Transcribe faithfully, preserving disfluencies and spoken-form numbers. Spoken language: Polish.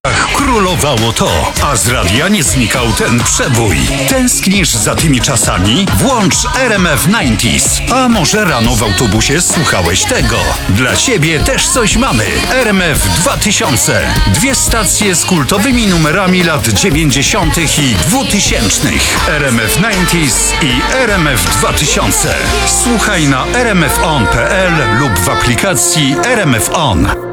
Ach, królowało to, a z radia nie znikał ten przebój. Tęsknisz za tymi czasami? Włącz R M F dziewięćdziesiąt. A może rano w autobusie słuchałeś tego? Dla ciebie też coś mamy. R M F dwa tysiące. Dwie stacje z kultowymi numerami lat dziewięćdziesiątych i dwutysięcznych. R M F dziewięćdziesiąt i R M F dwa tysiące. Słuchaj na r m f on kropka p l lub w aplikacji R M F On.